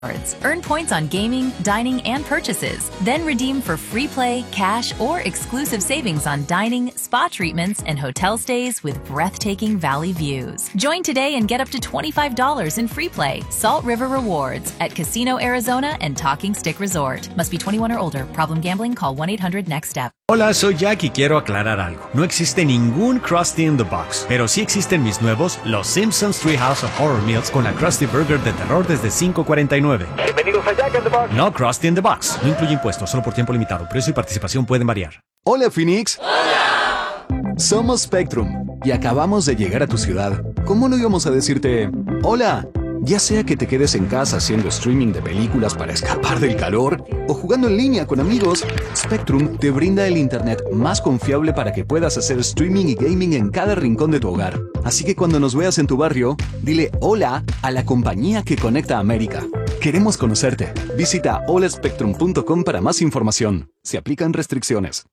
Earn points on gaming, dining, and purchases. Then redeem for free play, cash, or exclusive savings on dining, spa treatments, and hotel stays with breathtaking valley views. Join today and get up to $25 in free play. Salt River Rewards at Casino Arizona and Talking Stick Resort. Must be 21 or older. Problem gambling? Call 1-800-NEXT-STEP. Hola, soy Jack y quiero aclarar algo. No existe ningún Krusty in the Box, pero sí existen mis nuevos Los Simpsons Treehouse of Horror Meals con la Krusty Burger de terror desde $5.49. Bienvenidos a Jack in the Box. No Krusty in the Box. No incluye impuestos, solo por tiempo limitado. Precio y participación pueden variar. Hola, Phoenix. ¡Hola! Somos Spectrum y acabamos de llegar a tu ciudad. ¿Cómo no íbamos a decirte hola? Ya sea que te quedes en casa haciendo streaming de películas para escapar del calor o jugando en línea con amigos, Spectrum te brinda el internet más confiable para que puedas hacer streaming y gaming en cada rincón de tu hogar. Así que cuando nos veas en tu barrio, dile hola a la compañía que conecta a América. Queremos conocerte. Visita holaspectrum.com para más información. Se aplican restricciones.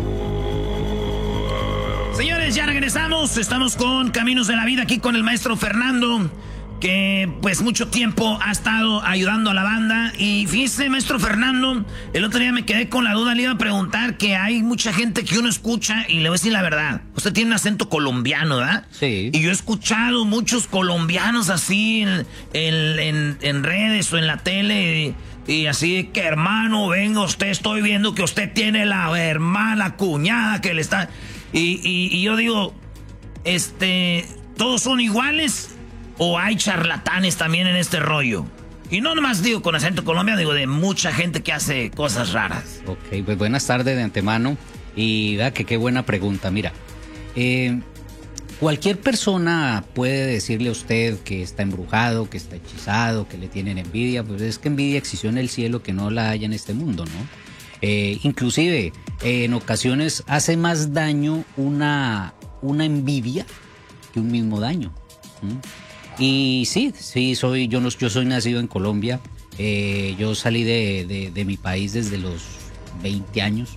Señores, ya regresamos. Estamos con Caminos de la Vida aquí con el maestro Fernando, que pues mucho tiempo ha estado ayudando a la banda. Y fíjese, maestro Fernando, el otro día me quedé con la duda, le iba a preguntar que hay mucha gente que uno escucha y le voy a decir la verdad. Usted tiene un acento colombiano, ¿verdad? Sí. Y yo he escuchado muchos colombianos así en redes o en la tele y así de que, hermano, venga usted, estoy viendo que usted tiene la hermana cuñada que le está... Y yo digo, ¿todos son iguales? ¿O hay charlatanes también en este rollo? Y no nomás digo con acento colombiano, digo de mucha gente que hace cosas raras. Ok, pues buenas tardes de antemano. Y vea que qué buena pregunta. Mira, cualquier persona puede decirle a usted que está embrujado, que está hechizado, que le tienen envidia. Pues es que envidia existió en el cielo que no la haya en este mundo, ¿no? Inclusive, en ocasiones hace más daño una envidia que un mismo daño. Y sí, yo soy nacido en Colombia. Yo salí de mi país desde los 20 años,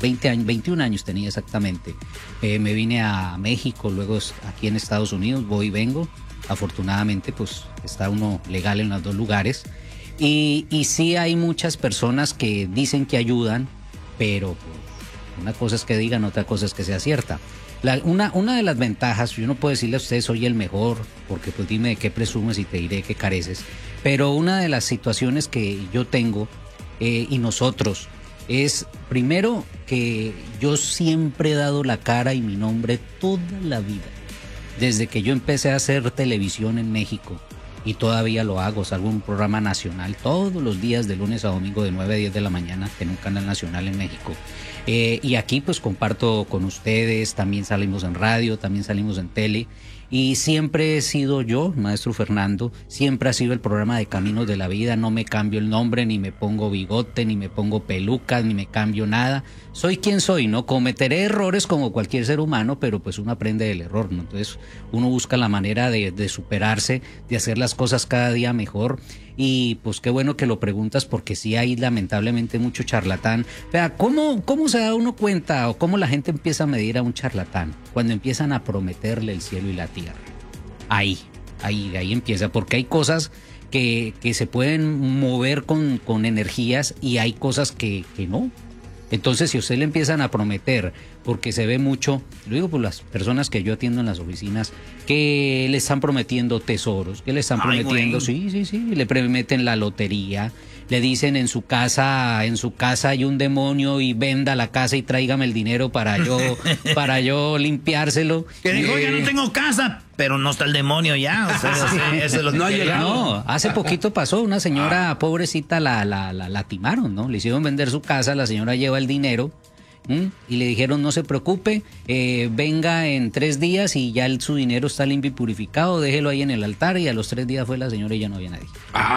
21 años tenía exactamente. Me vine a México, luego aquí en Estados Unidos, voy y vengo. Afortunadamente, pues está uno legal en los dos lugares. Y sí hay muchas personas que dicen que ayudan, pero pues, una cosa es que digan, otra cosa es que sea cierta. Una de las ventajas, yo no puedo decirle a usted soy el mejor, porque pues dime de qué presumes y te diré qué careces, pero una de las situaciones que yo tengo y nosotros es, primero, que yo siempre he dado la cara y mi nombre toda la vida, desde que yo empecé a hacer televisión en México. Y todavía lo hago, salgo en un programa nacional todos los días de lunes a domingo de 9 a 10 de la mañana en un canal nacional en México. Y aquí pues comparto con ustedes, también salimos en radio, también salimos en tele. Y siempre he sido yo, maestro Fernando, siempre ha sido el programa de Caminos de la Vida. No me cambio el nombre, ni me pongo bigote, ni me pongo pelucas, ni me cambio nada. Soy quien soy, ¿no? Cometeré errores como cualquier ser humano, pero pues uno aprende del error, ¿no? Entonces uno busca la manera de superarse, de hacer las cosas cada día mejor. Y pues qué bueno que lo preguntas, porque sí hay lamentablemente mucho charlatán. Vea, ¿cómo se da uno cuenta o cómo la gente empieza a medir a un charlatán? Cuando empiezan a prometerle el cielo y la tierra. Ahí empieza, porque hay cosas que se pueden mover con energías y hay cosas que no. Entonces, si a usted le empiezan a prometer, porque se ve mucho, lo digo por las personas que yo atiendo en las oficinas, que le están prometiendo tesoros, que le están prometiendo, sí, le prometen la lotería, le dicen en su casa hay un demonio y venda la casa y tráigame el dinero para yo limpiárselo. Que dijo, ya no tengo casa, pero no está el demonio ya. O sea, eso es lo que no ha llegado. No, hace poquito pasó, una señora pobrecita la timaron, ¿no? Le hicieron vender su casa, la señora lleva el dinero. Y le dijeron no se preocupe, venga en 3 días y ya su dinero está limpio y purificado, déjelo ahí en el altar. Y a los 3 días fue la señora y ya no había nadie.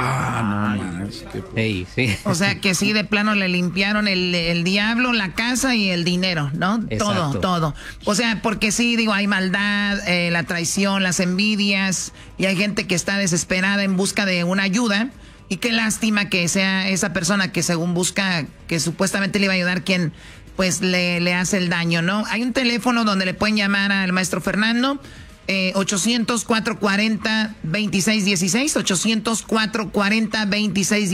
Sí. O sea que sí, de plano le limpiaron el diablo, la casa y el dinero, ¿no? Exacto. Todo. O sea, porque sí, digo, hay maldad, la traición, las envidias, y hay gente que está desesperada en busca de una ayuda. Y qué lástima que sea esa persona que según busca, que supuestamente le iba a ayudar, quien pues le hace el daño, ¿no? Hay un teléfono donde le pueden llamar al maestro Fernando. 800-440-2616, 800-440-2616.